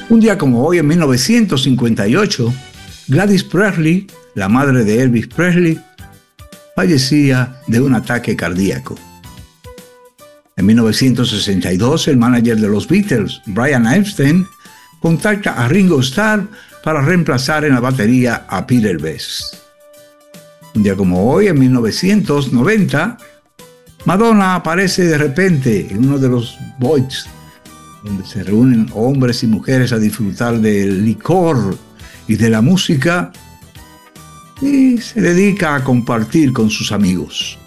Un día como hoy, en 1958, Gladys Presley, la madre de Elvis Presley, fallecía de un ataque cardíaco. En 1962, el manager de los Beatles, Brian Epstein, contacta a Ringo Starr para reemplazar en la batería a Peter Best. Un día como hoy, en 1990, Madonna aparece de repente en uno de los boids, donde se reúnen hombres y mujeres a disfrutar del licor y de la música, y se dedica a compartir con sus amigos.